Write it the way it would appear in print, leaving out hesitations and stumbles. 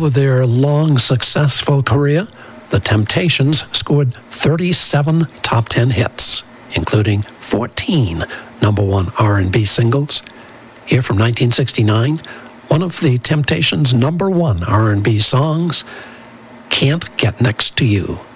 Over their long, successful career, the Temptations scored 37 top 10 hits, including 14 number one R&B singles. Here from 1969, one of the Temptations' number one R&B songs, Can't Get Next to You.